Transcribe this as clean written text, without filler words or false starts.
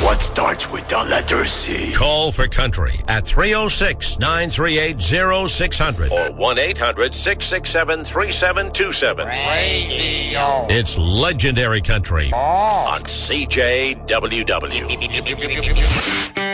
What starts with the letter C? Call for country at 306-938-0600 or 1-800-667-3727. Radio. It's legendary country on CJWW.